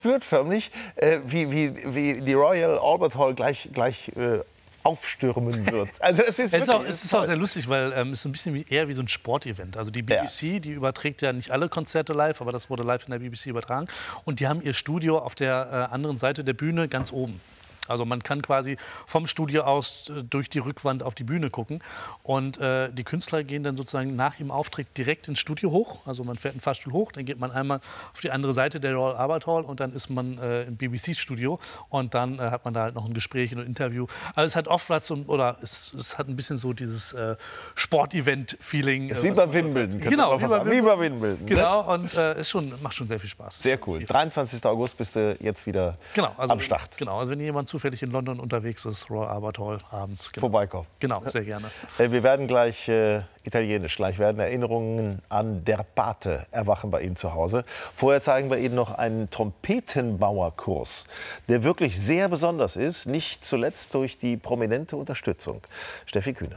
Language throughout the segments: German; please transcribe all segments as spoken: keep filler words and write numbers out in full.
spürt förmlich, äh, wie, wie, wie die Royal Albert Hall gleich, gleich äh, aufstürmen wird. Also es ist, es ist, wirklich, auch, es ist auch sehr lustig, weil ähm, es ist ein bisschen wie, eher wie so ein Sportevent. Also die B B C, ja. die überträgt ja nicht alle Konzerte live, aber das wurde live in der B B C übertragen. Und die haben ihr Studio auf der äh, anderen Seite der Bühne ganz oben. Also man kann quasi vom Studio aus äh, durch die Rückwand auf die Bühne gucken. Und äh, die Künstler gehen dann sozusagen nach ihrem Auftritt direkt ins Studio hoch. Also man fährt einen Fahrstuhl hoch, dann geht man einmal auf die andere Seite der Royal Albert Hall und dann ist man äh, im B B C-Studio. Und dann äh, hat man da halt noch ein Gespräch und ein Interview. Also es hat oft was, so, oder es, es hat ein bisschen so dieses äh, Sportevent-Feeling. Ist wie bei Wimbledon. Genau, wie bei, wie bei Wimbledon. Genau, und äh, es schon, macht schon sehr viel Spaß. Sehr cool. dreiundzwanzigsten August bist du jetzt wieder genau, also, am Start. Genau, also wenn jemand zufällig in London unterwegs ist, Royal Albert Hall abends. Genau. Vorbeikommen. Genau, sehr gerne. Wir werden gleich äh, italienisch, gleich werden Erinnerungen an Der Pate erwachen bei Ihnen zu Hause. Vorher zeigen wir Ihnen noch einen Trompetenbauerkurs, der wirklich sehr besonders ist, nicht zuletzt durch die prominente Unterstützung. Steffi Kühne.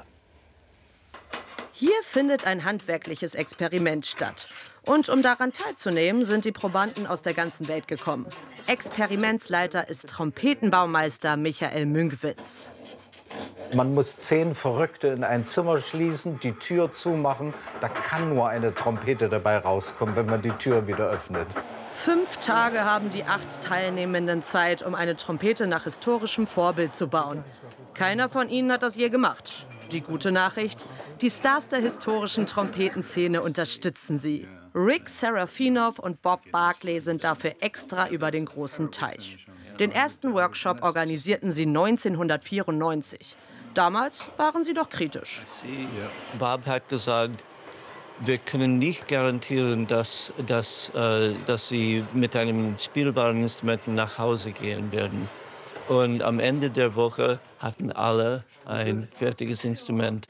Hier findet ein handwerkliches Experiment statt. Und um daran teilzunehmen, sind die Probanden aus der ganzen Welt gekommen. Experimentsleiter ist Trompetenbaumeister Michael Münkwitz. Man muss zehn Verrückte in ein Zimmer schließen, die Tür zumachen. Da kann nur eine Trompete dabei rauskommen, wenn man die Tür wieder öffnet. Fünf Tage haben die acht Teilnehmenden Zeit, um eine Trompete nach historischem Vorbild zu bauen. Keiner von ihnen hat das je gemacht. Die gute Nachricht, die Stars der historischen Trompetenszene unterstützen sie. Rick Serafinov und Bob Barclay sind dafür extra über den großen Teich. Den ersten Workshop organisierten sie neunzehnhundertvierundneunzig. Damals waren sie doch kritisch. Bob hat gesagt, wir können nicht garantieren, dass, dass, äh, dass sie mit einem spielbaren Instrument nach Hause gehen werden. Und am Ende der Woche hatten alle ein fertiges Instrument.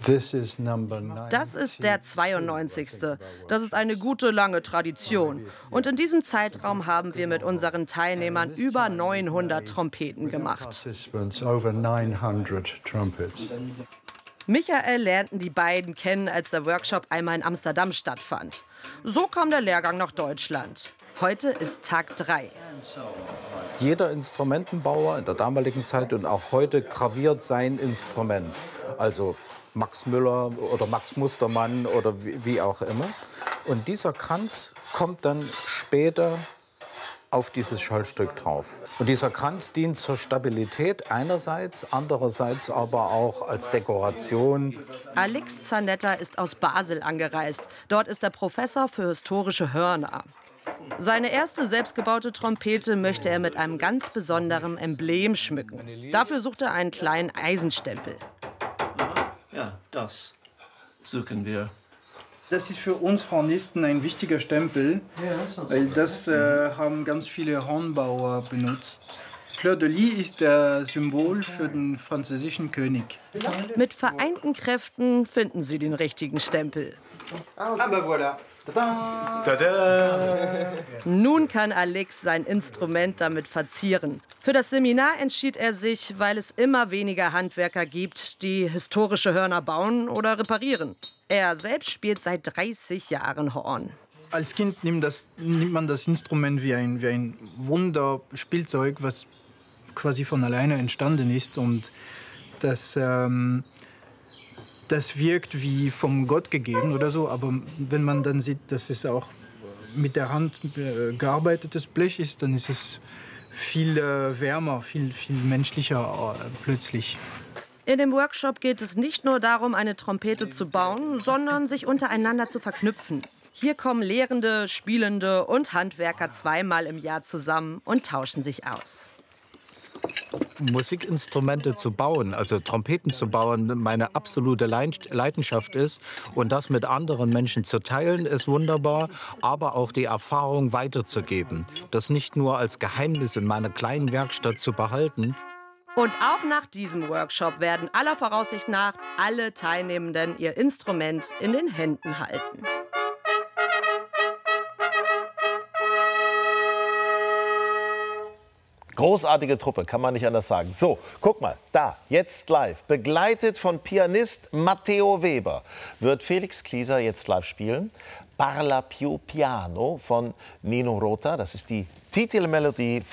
Das ist der zweiundneunzigste. Das ist eine gute, lange Tradition. Und in diesem Zeitraum haben wir mit unseren Teilnehmern über neunhundert Trompeten gemacht. Michael lernten die beiden kennen, als der Workshop einmal in Amsterdam stattfand. So kam der Lehrgang nach Deutschland. Heute ist Tag drei. Jeder Instrumentenbauer in der damaligen Zeit und auch heute graviert sein Instrument. Also Max Müller oder Max Mustermann oder wie, wie auch immer. Und dieser Kranz kommt dann später auf dieses Schallstück drauf. Und dieser Kranz dient zur Stabilität einerseits, andererseits aber auch als Dekoration. Alex Zanetta ist aus Basel angereist. Dort ist er Professor für historische Hörner. Seine erste selbstgebaute Trompete möchte er mit einem ganz besonderen Emblem schmücken. Dafür sucht er einen kleinen Eisenstempel. Ja, das suchen wir. Das ist für uns Hornisten ein wichtiger Stempel, weil das äh, haben ganz viele Hornbauer benutzt. Fleur de Lis ist das Symbol für den französischen König. Mit vereinten Kräften finden sie den richtigen Stempel. Ah, ben voilà. Tada! Tada! Nun kann Alex sein Instrument damit verzieren. Für das Seminar entschied er sich, weil es immer weniger Handwerker gibt, die historische Hörner bauen oder reparieren. Er selbst spielt seit dreißig Jahren Horn. Als Kind nimmt, das, nimmt man das Instrument wie ein, wie ein Wunderspielzeug, was quasi von alleine entstanden ist. Und das... Ähm, Das wirkt wie vom Gott gegeben oder so, aber wenn man dann sieht, dass es auch mit der Hand gearbeitetes Blech ist, dann ist es viel äh, wärmer, viel, viel menschlicher äh, plötzlich. In dem Workshop geht es nicht nur darum, eine Trompete zu bauen, sondern sich untereinander zu verknüpfen. Hier kommen Lehrende, Spielende und Handwerker zweimal im Jahr zusammen und tauschen sich aus. Musikinstrumente zu bauen, also Trompeten zu bauen, meine absolute Leidenschaft ist. Und das mit anderen Menschen zu teilen, ist wunderbar, aber auch die Erfahrung weiterzugeben. Das nicht nur als Geheimnis in meiner kleinen Werkstatt zu behalten. Und auch nach diesem Workshop werden aller Voraussicht nach alle Teilnehmenden ihr Instrument in den Händen halten. Großartige Truppe, kann man nicht anders sagen. So, guck mal, da, jetzt live, begleitet von Pianist Matteo Weber, wird Felix Klieser jetzt live spielen. Parla più piano von Nino Rota. Das ist die Titelmelodie